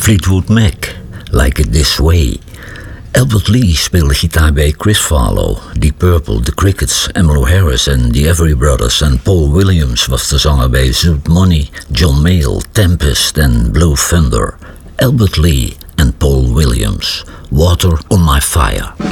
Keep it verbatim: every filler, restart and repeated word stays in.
Fleetwood Mac, Like It This Way. Albert Lee speelde gitaar bij Chris Farlow, Deep Purple, The Crickets, Emmylou Harris en The Everly Brothers. En Paul Williams was de zanger bij Zoot Money, John Mayall, Tempest en Blue Thunder. Albert Lee en Paul Williams, Water on My Fire.